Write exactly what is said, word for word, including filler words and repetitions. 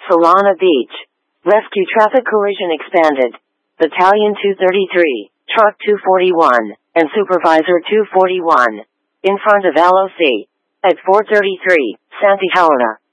Solana Beach. Rescue traffic collision expanded. Battalion two thirty-three, Truck two forty-one, and Supervisor two forty-one. In front of L O C. At four thirty-three, Santiago.